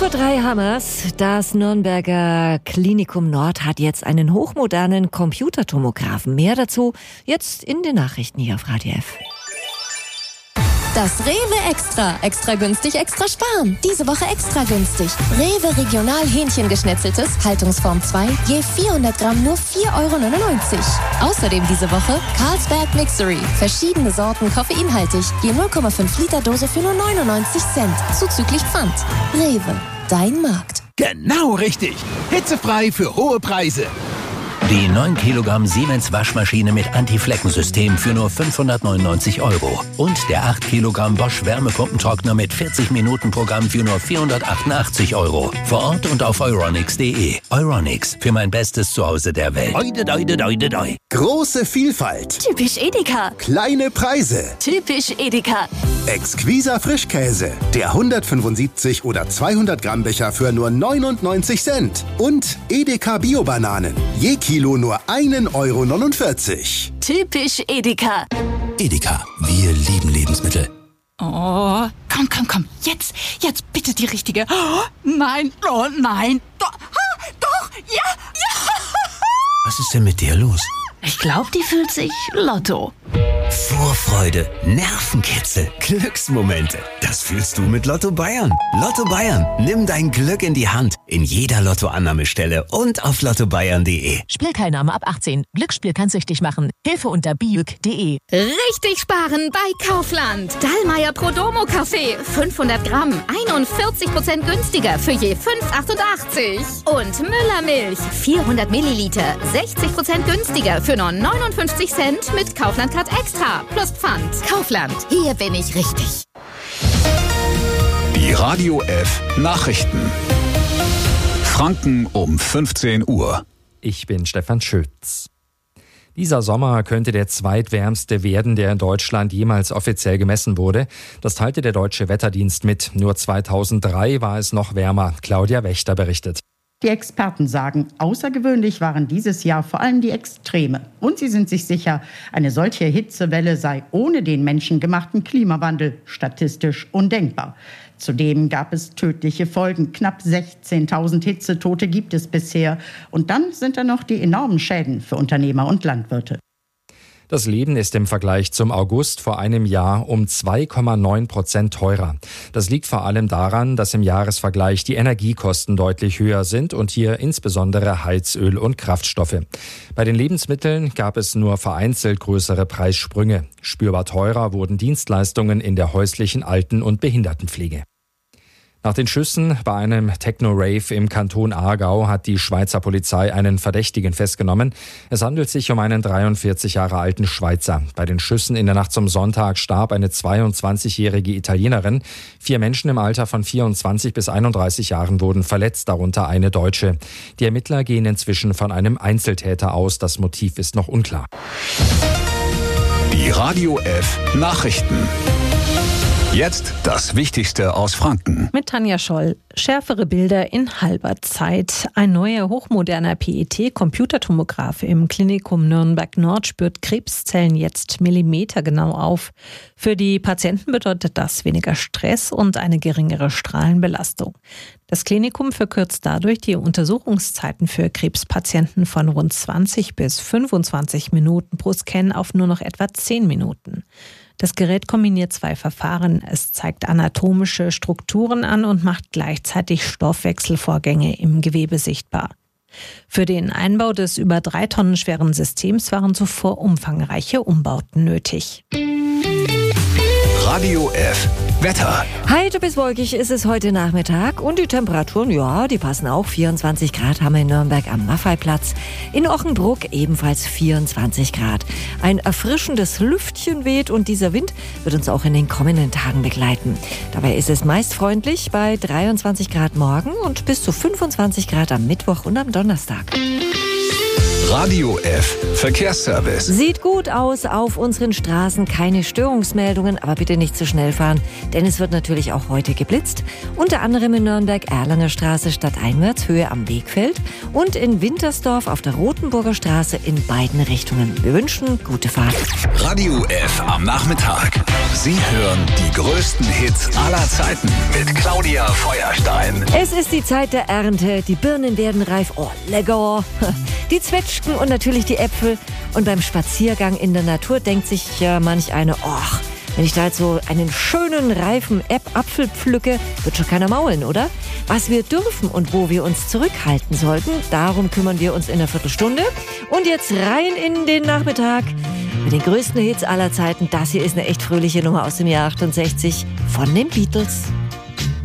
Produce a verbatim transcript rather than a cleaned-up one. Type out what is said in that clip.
vor drei Hammers. Das Nürnberger Klinikum Nord hat jetzt einen hochmodernen Computertomographen. Mehr dazu jetzt in den Nachrichten hier auf Radio F. Das Rewe Extra. Extra günstig, extra sparen. Diese Woche extra günstig. Rewe Regional Hähnchengeschnetzeltes, Haltungsform zwei, je vierhundert Gramm nur vier Euro neunundneunzig. Außerdem diese Woche Carlsberg Mixery. Verschiedene Sorten koffeinhaltig, je null Komma fünf Liter Dose für nur neunundneunzig Cent. Zuzüglich Pfand. Rewe, dein Markt. Genau richtig. Hitzefrei für hohe Preise. Die neun Kilogramm Siemens Waschmaschine mit Anti-Flecken-System für nur fünfhundertneunundneunzig Euro. Und der acht Kilogramm Bosch Wärmepumpentrockner mit vierzig Minuten Programm für nur vierhundertachtundachtzig Euro. Vor Ort und auf euronics punkt de. Euronics, für mein bestes Zuhause der Welt. Oide, oide, oide, oide. Große Vielfalt. Typisch Edeka. Kleine Preise. Typisch Edeka. Exquiser Frischkäse. Der hundertfünfundsiebzig oder zweihundert Gramm Becher für nur neunundneunzig Cent. Und Edeka Bio-Bananen. Je Kilo nur ein Euro neunundvierzig. Typisch Edeka. Edeka, wir lieben Lebensmittel. Oh, komm, komm, komm. Jetzt, jetzt bitte die richtige. Oh, nein, oh nein. Doch, ah, doch, ja, ja. Was ist denn mit dir los? Ich glaube, die fühlt sich Lotto. Vorfreude, Nervenkitzel, Glücksmomente. Das fühlst du mit Lotto Bayern. Lotto Bayern, nimm dein Glück in die Hand. In jeder Lottoannahmestelle und auf lotto bayern punkt de. Spielteilnahme ab achtzehn. Glücksspiel kann süchtig machen. Hilfe unter biüg punkt de. Richtig sparen bei Kaufland. Dallmayr Prodomo Kaffee. fünfhundert Gramm. einundvierzig Prozent günstiger für je fünf Euro achtundachtzig. Und Müller Milch. vierhundert Milliliter. sechzig Prozent günstiger für nur neunundfünfzig Cent mit Kaufland Card Extra. Plus Pfand. Kaufland. Hier bin ich richtig. Die Radio F Nachrichten. Franken um fünfzehn Uhr. Ich bin Stefan Schütz. Dieser Sommer könnte der zweitwärmste werden, der in Deutschland jemals offiziell gemessen wurde. Das teilte der Deutsche Wetterdienst mit. Nur zweitausenddrei war es noch wärmer. Claudia Wächter berichtet. Die Experten sagen, außergewöhnlich waren dieses Jahr vor allem die Extreme. Und sie sind sich sicher, eine solche Hitzewelle sei ohne den menschengemachten Klimawandel statistisch undenkbar. Zudem gab es tödliche Folgen. Knapp sechzehntausend Hitzetote gibt es bisher. Und dann sind da noch die enormen Schäden für Unternehmer und Landwirte. Das Leben ist im Vergleich zum August vor einem Jahr um zwei Komma neun Prozent teurer. Das liegt vor allem daran, dass im Jahresvergleich die Energiekosten deutlich höher sind und hier insbesondere Heizöl und Kraftstoffe. Bei den Lebensmitteln gab es nur vereinzelt größere Preissprünge. Spürbar teurer wurden Dienstleistungen in der häuslichen Alten- und Behindertenpflege. Nach den Schüssen bei einem Techno-Rave im Kanton Aargau hat die Schweizer Polizei einen Verdächtigen festgenommen. Es handelt sich um einen dreiundvierzig Jahre alten Schweizer. Bei den Schüssen in der Nacht zum Sonntag starb eine zweiundzwanzigjährige Italienerin. Vier Menschen im Alter von vierundzwanzig bis einunddreißig Jahren wurden verletzt, darunter eine Deutsche. Die Ermittler gehen inzwischen von einem Einzeltäter aus. Das Motiv ist noch unklar. Die Radio F Nachrichten. Jetzt das Wichtigste aus Franken. Mit Tanja Scholl. Schärfere Bilder in halber Zeit. Ein neuer hochmoderner P E T-Computertomograph im Klinikum Nürnberg Nord spürt Krebszellen jetzt millimetergenau auf. Für die Patienten bedeutet das weniger Stress und eine geringere Strahlenbelastung. Das Klinikum verkürzt dadurch die Untersuchungszeiten für Krebspatienten von rund zwanzig bis fünfundzwanzig Minuten pro Scan auf nur noch etwa zehn Minuten. Das Gerät kombiniert zwei Verfahren. Es zeigt anatomische Strukturen an und macht gleichzeitig Stoffwechselvorgänge im Gewebe sichtbar. Für den Einbau des über drei Tonnen schweren Systems waren zuvor umfangreiche Umbauten nötig. Radio F Wetter. Heiter bis wolkig ist es heute Nachmittag und die Temperaturen, ja, die passen auch. vierundzwanzig Grad haben wir in Nürnberg am Maffeiplatz. In Ochenbruck ebenfalls vierundzwanzig Grad. Ein erfrischendes Lüftchen weht und dieser Wind wird uns auch in den kommenden Tagen begleiten. Dabei ist es meist freundlich bei dreiundzwanzig Grad morgen und bis zu fünfundzwanzig Grad am Mittwoch und am Donnerstag. Radio F Verkehrsservice. Sieht gut aus auf unseren Straßen, keine Störungsmeldungen, aber bitte nicht zu schnell fahren, denn es wird natürlich auch heute geblitzt. Unter anderem in Nürnberg Erlanger Straße stadteinwärts, Höhe am Wegfeld und in Wintersdorf auf der Rotenburger Straße in beiden Richtungen. Wir wünschen gute Fahrt. Radio F am Nachmittag. Sie hören die größten Hits aller Zeiten mit Claudia Feuerstein. Es ist die Zeit der Ernte, die Birnen werden reif, oh lecker, die Zwetschgen und natürlich die Äpfel. Und beim Spaziergang in der Natur denkt sich ja manch eine, oh, wenn ich da jetzt so einen schönen, reifen Apfel pflücke, wird schon keiner maulen, oder? Was wir dürfen und wo wir uns zurückhalten sollten, darum kümmern wir uns in einer Viertelstunde. Und jetzt rein in den Nachmittag mit den größten Hits aller Zeiten. Das hier ist eine echt fröhliche Nummer aus dem Jahr achtundsechzig von den Beatles.